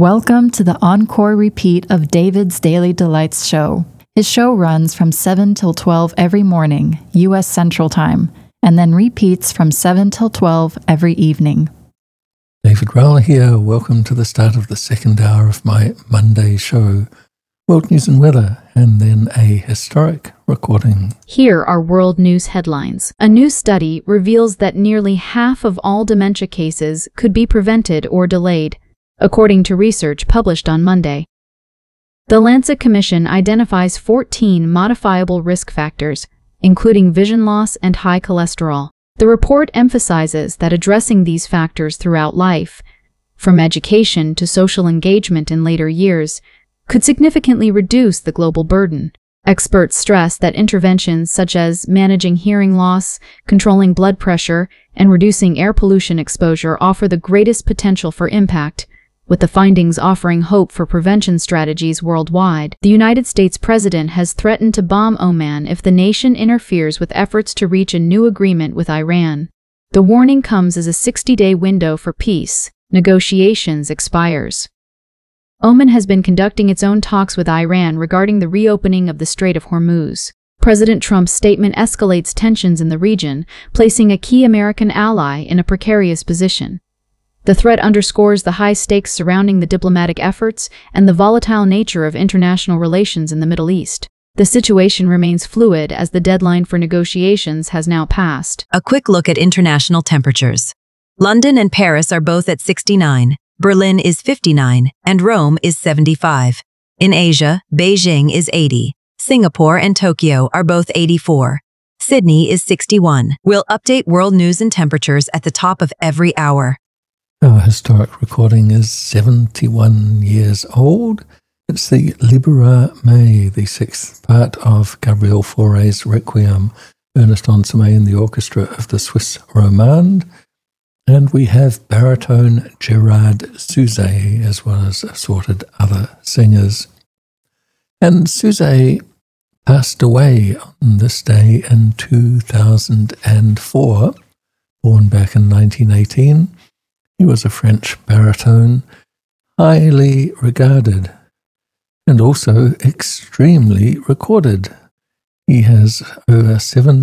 Welcome to the encore repeat of David's Daily Delights show. His show runs from 7 till 12 every morning, U.S. Central Time, and then repeats from 7 till 12 every evening. David Rowell here. Welcome to the start of the second hour of my Monday show. World news and weather, and then a historic recording. Here are world news headlines. A new study reveals that nearly half of all dementia cases could be prevented or delayed, according to research published on Monday. The Lancet Commission identifies 14 modifiable risk factors, including vision loss and high cholesterol. The report emphasizes that addressing these factors throughout life, from education to social engagement in later years, could significantly reduce the global burden. Experts stress that interventions such as managing hearing loss, controlling blood pressure, and reducing air pollution exposure offer the greatest potential for impact, with the findings offering hope for prevention strategies worldwide. The United States president has threatened to bomb Oman if the nation interferes with efforts to reach a new agreement with Iran. The warning comes as a 60-day window for peace negotiations expires. Oman has been conducting its own talks with Iran regarding the reopening of the Strait of Hormuz. President Trump's statement escalates tensions in the region, placing a key American ally in a precarious position. The threat underscores the high stakes surrounding the diplomatic efforts and the volatile nature of international relations in the Middle East. The situation remains fluid as the deadline for negotiations has now passed. A quick look at international temperatures. London and Paris are both at 69, Berlin is 59, and Rome is 75. In Asia, Beijing is 80. Singapore and Tokyo are both 84. Sydney is 61. We'll update world news and temperatures at the top of every hour. Our historic recording is 71 years old. It's the Libera Me, the sixth part of Gabriel Fauré's Requiem, Ernest Ansermet in the orchestra of the Swiss Romande. And we have baritone Gerard Souzay, as well as assorted other singers. And Souzay passed away on this day in 2004, born back in 1918. He was a French baritone, highly regarded, and also extremely recorded. He has over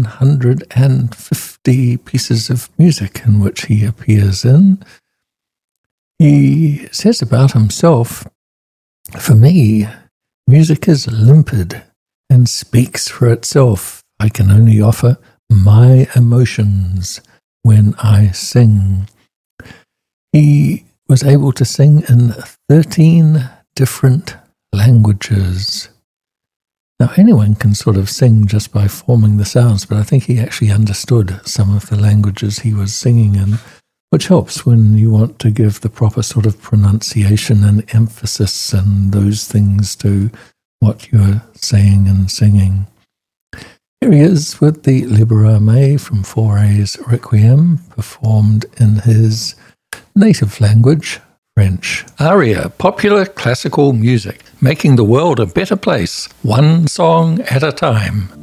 750 pieces of music in which he appears in. He says about himself, "For me, music is limpid and speaks for itself. I can only offer my emotions when I sing." He was able to sing in 13 different languages. Now, anyone can sort of sing just by forming the sounds, but I think he actually understood some of the languages he was singing in, which helps when you want to give the proper sort of pronunciation and emphasis and those things to what you're saying and singing. Here he is with the Libera Me from Fauré's Requiem, performed in his native language, French. ARIA, popular classical music, making the world a better place, one song at a time.